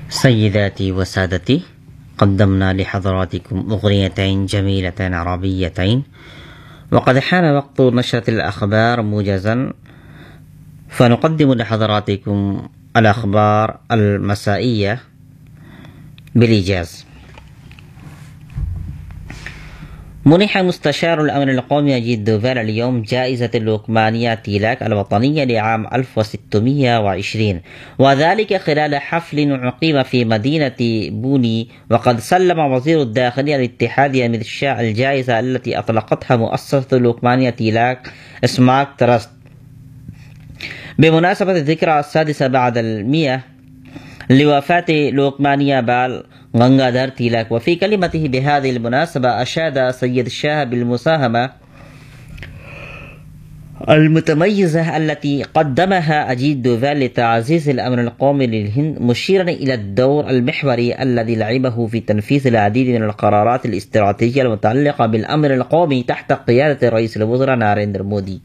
سيداتي وسادتي، قدمنا لحضراتكم أغنيتين جميلتين عربيتين، وقد حان وقت نشرة الأخبار موجزا، فنقدم لحضراتكم الأخبار المسائية بالإيجاز. منح مستشار الأمن القومي أجيد دوفال اليوم جائزة اللوكمانية تيلاك الوطنية لعام 1620، وذلك خلال حفل عقيم في مدينة بوني. وقد سلم وزير الداخلية الاتحادي أمير الشاه الجائزة التي أطلقتها مؤسسة اللوكمانية تيلاك سماك تراست بمناسبة الذكرى 6 بعد 100 لوفاة لوكمانيا بال غنغادر تيلاك. وفي كلمته بهذه المناسبة أشاد سيد الشاه بالمساهمة المتميزة التي قدمها أجيد دوفال لتعزيز الأمن القومي للهند، مشيرا إلى الدور المحوري الذي لعبه في تنفيذ العديد من القرارات الاستراتيجية المتعلقة بالأمن القومي تحت قيادة رئيس الوزراء ناريندر مودي.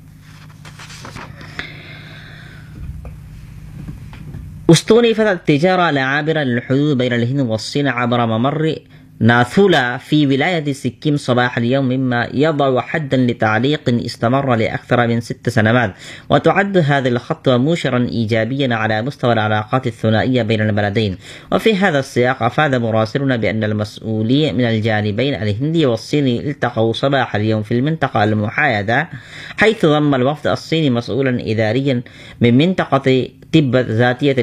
استونفت التجارة العابرة للحدود بين الهند والصين عبر ممر ناثولا في ولاية سكيم صباح اليوم، مما يضع حدا لتعليق استمر لأكثر من 6 سنوات. وتعد هذه الخطوة مؤشرا إيجابيا على مستوى العلاقات الثنائية بين البلدين. وفي هذا السياق أفاد مراسلنا بأن المسؤولين من الجانبين الهندي والصيني التقوا صباح اليوم في المنطقة المحايدة، حيث ضم الوفد الصيني مسؤولا إداريا من منطقة تبت ذاتية